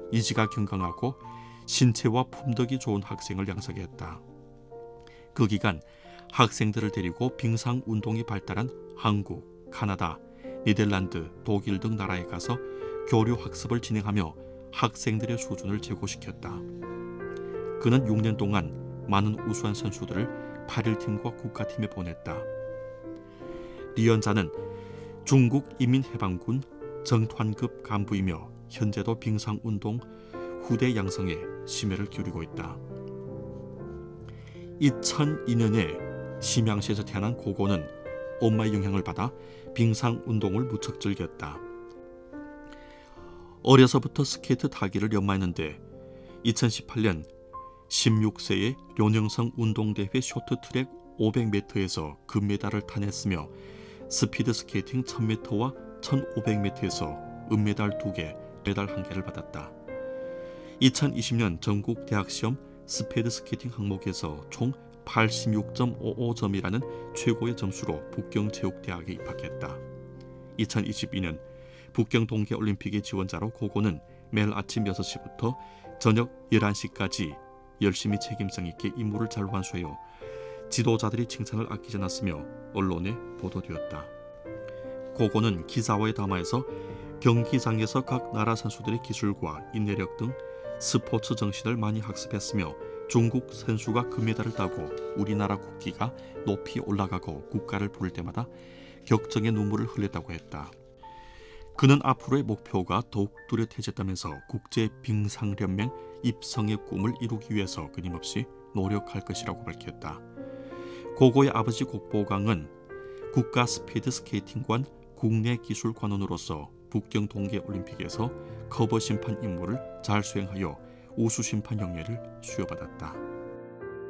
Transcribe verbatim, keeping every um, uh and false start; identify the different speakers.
Speaker 1: 이지가 건강하고 신체와 품덕이 좋은 학생을 양성했다. 그 기간 학생들을 데리고 빙상 운동이 발달한 한국, 카나다, 네덜란드, 독일 등 나라에 가서 교류 학습을 진행하며 학생들의 수준을 제고시켰다. 그는 육 년 동안 많은 우수한 선수들을 팔일팀과 국가팀에 보냈다. 리연자는 중국 인민해방군 정团급 간부이며 현재도 빙상운동 후대 양성에 심혈을 기울이고 있다. 이천이 년에 심양시에서 태어난 고고는 엄마의 영향을 받아 빙상운동을 무척 즐겼다. 어려서부터 스케이트 타기를 연마했는데 이천십팔 년 십육 세에 료녕성 운동대회 쇼트트랙 오백 미터에서 금메달을 타냈으며 스피드 스케이팅 천 미터와 천오백 미터에서 은메달 두 개, 메달 한 개를 받았다. 이천이십 년 전국 대학시험 스피드 스케이팅 항목에서 총 팔십육 점 오오 점이라는 최고의 점수로 북경체육대학에 입학했다. 이천이십이 년 북경 동계올림픽의 지원자로 고고는 매일 아침 여섯 시부터 저녁 열한 시까지 열심히 책임성 있게 임무를 잘 완수하여 지도자들이 칭찬을 아끼지 않았으며 언론에 보도되었다. 고고는 기사와의 담화에서 경기장에서 각 나라 선수들의 기술과 인내력 등 스포츠 정신을 많이 학습했으며 중국 선수가 금메달을 따고 우리나라 국기가 높이 올라가고 국가를 부를 때마다 격정의 눈물을 흘렸다고 했다. 그는 앞으로의 목표가 더욱 뚜렷해졌다면서 국제빙상연맹 입성의 꿈을 이루기 위해서 끊임없이 노력할 것이라고 밝혔다. 고고의 아버지 곡보강은 국가 스피드 스케이팅관 국내 기술관원으로서 북경 동계올림픽에서 커버 심판 임무를 잘 수행하여 우수 심판 영예를 수여받았다.